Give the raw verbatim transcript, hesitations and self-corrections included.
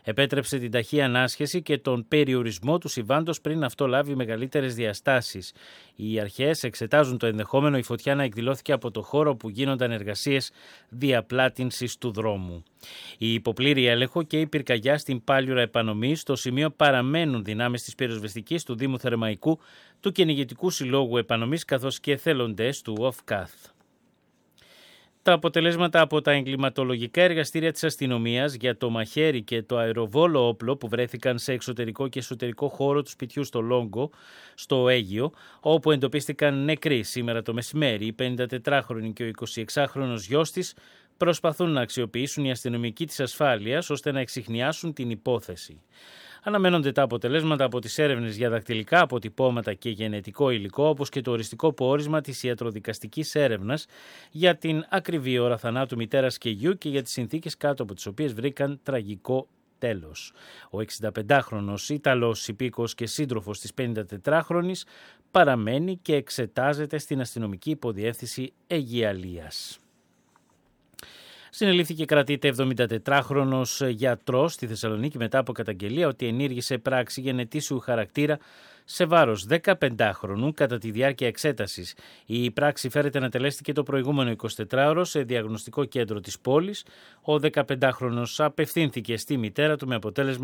επέτρεψε την ταχεία ανάσχεση και τον περιορισμό του συμβάντος πριν αυτό λάβει μεγαλύτερες διαστάσεις. Οι αρχές εξετάζουν το ενδεχόμενο η φωτιά να εκδηλώθηκε από το χώρο που γίνονταν εργασίες διαπλάτηνσης του δρόμου. Η υποπλήρη έλεγχο και η πυρκαγιά στην Πάλιουρα επανομή στο σημείο παραμένουν δυνάμεις της πυροσβεστικής του Δήμου Θερμαϊκού, του Κυνηγητικού Συλλόγου Επανομής καθώς και εθελοντές του ΟΦΚΑΘ. Τα αποτελέσματα από τα εγκληματολογικά εργαστήρια της αστυνομίας για το μαχαίρι και το αεροβόλο όπλο που βρέθηκαν σε εξωτερικό και εσωτερικό χώρο του σπιτιού στο Λόγκο, στο Αίγυο, όπου εντοπίστηκαν νεκροί σήμερα το μεσημέρι, η πενηντατετράχρονη και ο εικοσιεξάχρονος γιος της, προσπαθούν να αξιοποιήσουν οι αστυνομικοί της ασφάλειας ώστε να εξιχνιάσουν την υπόθεση. Αναμένονται τα αποτελέσματα από τις έρευνες για δακτυλικά αποτυπώματα και γενετικό υλικό, όπως και το οριστικό πόρισμα της ιατροδικαστικής έρευνας για την ακριβή ώρα θανάτου μητέρας και γιου και για τις συνθήκες κάτω από τις οποίες βρήκαν τραγικό τέλος. Ο εξηνταπεντάχρονος Ιταλός υπήκος και σύντροφος της πενηντατετράχρονης παραμένει και εξετάζεται στην αστυνομική υποδιεύθυνση Αιγιαλίας. Συνελήφθηκε και κρατείται εβδομηντατετράχρονος γιατρός στη Θεσσαλονίκη μετά από καταγγελία ότι ενήργησε πράξη γενετήσιου χαρακτήρα σε βάρος δεκαπεντάχρονου κατά τη διάρκεια εξέτασης. Η πράξη φέρεται να τελέστηκε το προηγούμενο εικοσιτετράωρο σε διαγνωστικό κέντρο της πόλης. Ο δεκαπεντάχρονος απευθύνθηκε στη μητέρα του με αποτέλεσμα